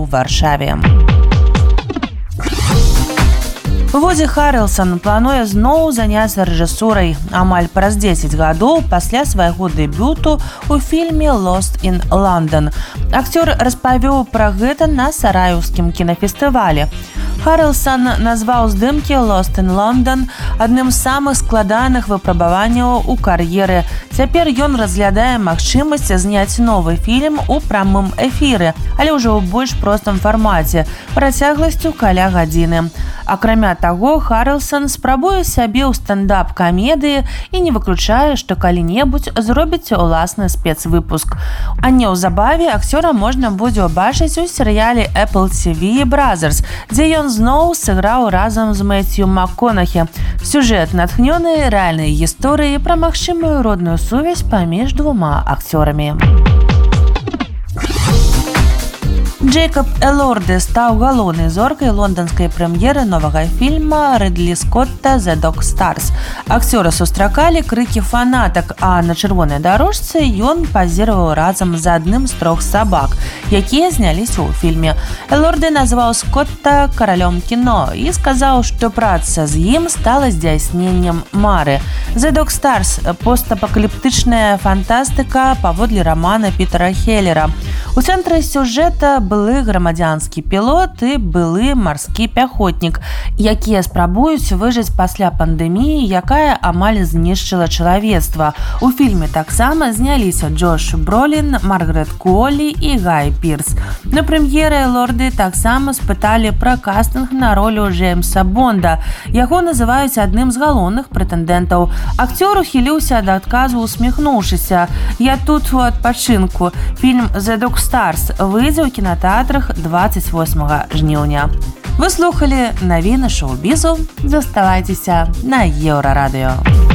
ў Варшаве. Вуді Харрэльсон плануе зноў заняцца рэжысурай амаль праз 10 гадоў пасля свайго дэбюту ў фільме «Lost in London». Акцёр распавёў пра гэта на сараеўскім кінафестывалі. Харрэльсон назваў здымкі «Lost in London» адным з самых складаных выпрабаванняў у кар'еры. Цяпер ён разглядае магчымасць зняць новы фільм у прамым эфіры, але ўжо ў больш простым фармаце, працягласцю каля гадзіны. Акрамя таго, Харрэльсон спрабуе сябе ў стендап-камедыі і не выключае, што калі-небудзь зробіць уласны спецвыпуск. А неўзабаве акцёра можна будзе ўбачыць у серыяле Apple TV «Brothers», дзе ён зноў сыграў разам з Мэцью МакКонахі. Сюжэт натхнёны рэальнай гісторыяй пра магчымую родную сувязь паміж двума акцёрамі. Джейкоб Элорди стаў галоўнай зоркай лонданскай прэм'еры новага фільма Рыдлі Скотта «The Dog Stars». Акцёра сустракалі крыкі фанатак, а на чырвонай дарожцы ён пазіраваў разам з адным з 3 сабак, якія зняліся ў фільме. Элорди назваў Скотта каралём кіно і сказаў, што праца з ім стала здзяйсненнем мары. «The Dog Stars» – постапакаліптычная фантастыка паводле рамана Пітера Хеллера. У цэнтры сюжэта былы грамадзянскі пілот і былы марскі пяхотнік, якія спрабуюць выжыць пасля пандэміі, якая амаль знішчыла чалавецтва. У фільме таксама зняліся Джош Бролін, Маргарет Куолі і Гай Пірс. На прэм'еры Элорди таксама спыталі пра кастынг на ролю Джеймса Бонда. Яго называюць адным з галоўных прэтэндэнтаў. Акцёр ухіліўся ад адказу, усміхнуўшыся: «Я тут у адпачынку». Фільм «The Dog Stars» выйдзе ў кінатэатрах 28 жніўня. Вы слухалі навіны шоу-бізу. Заставайцеся на Еўрарадыё.